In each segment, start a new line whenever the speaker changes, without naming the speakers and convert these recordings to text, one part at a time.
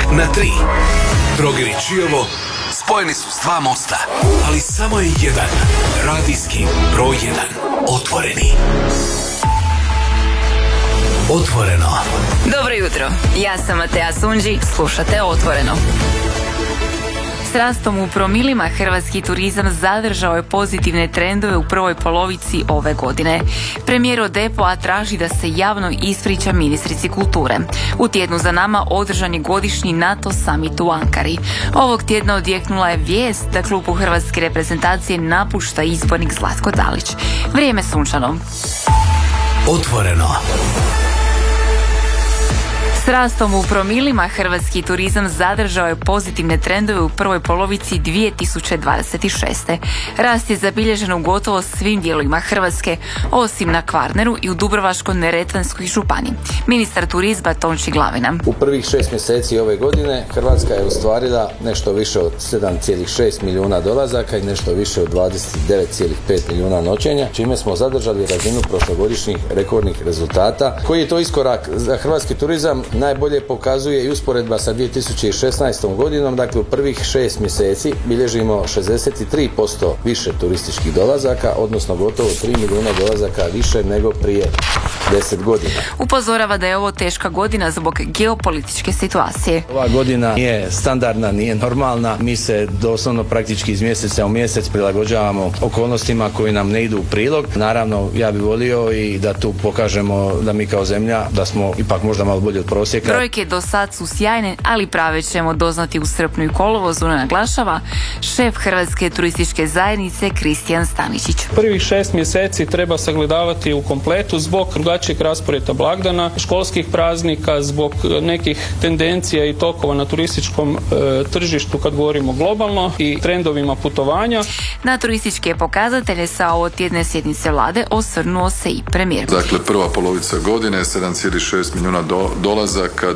na 3. Trogir-Čiovo spojeni su s 2 mosta, ali samo je jedan radijski broj 1 otvoreni. Otvoreno.
Dobro jutro, ja sam Matea Sunđi, slušate Otvoreno. S rastom u promilima hrvatski turizam zadržao je pozitivne trendove u prvoj polovici ove godine. Premijer od DPO-a traži da se javno ispriča ministrici kulture. U tjednu za nama održan je godišnji NATO summit u Ankari. Ovog tjedna odjeknula je vijest da klubu hrvatske reprezentacije napušta izbornik Zlatko Dalić. Vrijeme sunčano.
Otvoreno.
S rastom u promilima hrvatski turizam zadržao je pozitivne trendove u prvoj polovici 2026. Rast je zabilježen u gotovo svim dijelovima Hrvatske, osim na Kvarneru i u Dubrovačko-neretvanskoj županiji. Ministar turizma Tonči Glavina.
U prvih 6 mjeseci ove godine Hrvatska je ostvarila nešto više od 7,6 milijuna dolazaka i nešto više od 29,5 milijuna noćenja, čime smo zadržali razinu prošlogodišnjih rekordnih rezultata. Koji je to iskorak za hrvatski turizam najbolje pokazuje i usporedba sa 2016. godinom. Dakle, u prvih 6 mjeseci bilježimo 63% više turističkih dolazaka, odnosno gotovo 3 milijuna dolazaka više nego prije 10 godina.
Upozorava da je ovo teška godina zbog geopolitičke situacije.
Ova godina nije standardna, nije normalna. Mi se doslovno praktički iz mjeseca u mjesec prilagođavamo okolnostima koji nam ne idu u prilog. Naravno, ja bih volio i da tu pokažemo da mi kao zemlja, da smo ipak možda malo bolje od prosjeka.
Brojke do sad su sjajne, ali prave ćemo doznati u srpnju i kolovozu, naglašava šef Hrvatske turističke zajednice Kristijan Staničić.
Prvih 6 mjeseci treba sagledavati u kompletu zbog drugačijeg rasporeda blagdana, školskih praznika, zbog nekih tendencija i tokova na turističkom tržištu kad govorimo globalno i trendovima putovanja.
Na turističke pokazatelje sa ovotjedne sjednice vlade osvrnuo se i premijer.
Dakle, prva polovica godine 7,6 milijuna dolazaka,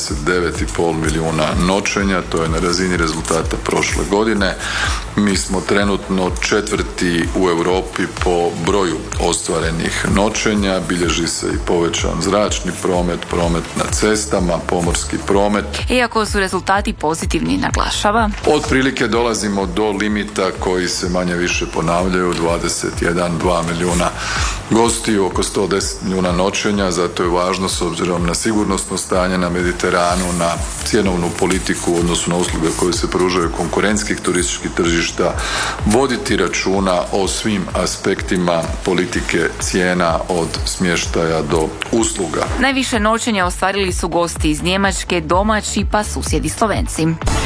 29,5 milijuna noćenja, to je na razini rezultata prošle godine. Mi smo trenutno 4. u Europi po broju ostvarenih noćenja, bilježi se i povećan zračni promet na cestama, pomorski promet.
Iako su rezultati pozitivni, naglašava.
Otprilike dolazimo do limita koji se manje više ponavljaju, 21-2 milijuna gostiju, oko 110 milijuna noćenja, zato je važno s obzirom na sigurnosno stanje na Mediteranu, na cjenovnu politiku u odnosu na usluge koje se pružaju konkurentskih turističkih tržišta, voditi računa o svim aspektima politike cijena od smještaja do usluga.
Najviše noćenja ostvarili su gosti iz Njemačke, domaći pa susjedi Slovenci.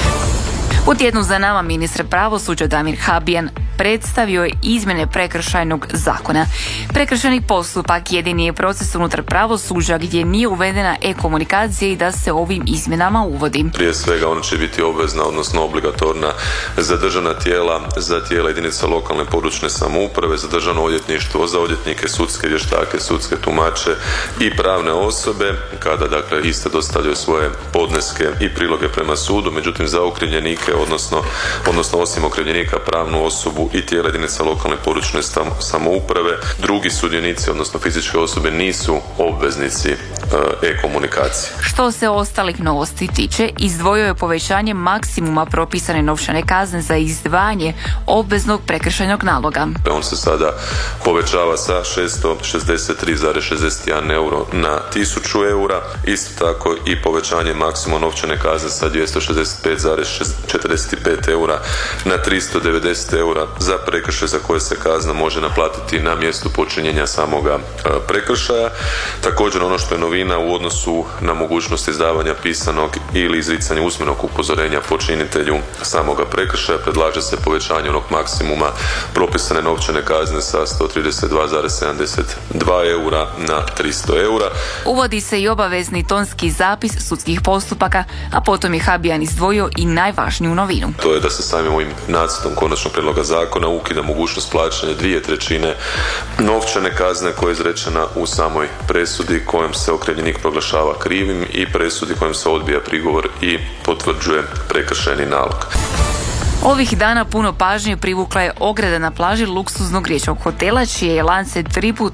U tjednu za nama ministar pravosuđa Damir Habijan predstavio je izmjene prekršajnog zakona. Prekršajni postupak jedini je proces unutar pravosuđa gdje nije uvedena e-komunikacija i da se ovim izmjenama uvodi.
Prije svega ona će biti obvezna, odnosno obligatorna za državna tijela, za tijela jedinica lokalne područne samouprave, za državno odvjetništvo, za odvjetnike, sudske vještake, sudske tumače i pravne osobe, kada dakle iste dostavljaju svoje podneske i priloge prema sudu. Međutim, za okrivljenike, odnosno osim okrivljenika, pravnu osobu i tijela jedinica lokalne područne samouprave, drugi sudionici, odnosno fizičke osobe, nisu obveznici e-komunikacije.
Što se ostalih novosti tiče, izdvojio je povećanje maksimuma propisane novčane kazne za izdvajanje obveznog prekršajnog naloga.
On se sada povećava sa 663,61 euro na 1000 eura. Isto tako i povećanje maksimuma novčane kazne sa 265,45 eura na 390 eura za prekršaj za koje se kazna može naplatiti na mjestu počinjenja samoga prekršaja. Također ono što je novina u odnosu na mogućnost izdavanja pisanog ili izricanja usmenog upozorenja počinitelju samoga prekršaja, predlaže se povećanje onog maksimuma propisane novčane kazne sa 132,72 eura na 300 eura.
Uvodi se i obavezni tonski zapis sudskih postupaka, a potom je Habijan izdvojio i najvažniju novinu.
To je da se samim ovim nacrtom konačnog prijedloga zakona ukida mogućnost plaćanja 2/3 novčane kazne koja je izrečena u samoj presudi kojom se okrivljenik proglašava krivim i presudi kojom se odbija prigovor i potvrđuje prekršajni nalog.
Ovih dana puno pažnje privukla je ograda na plaži luksuznog riječkog hotela, čije je lance 3 put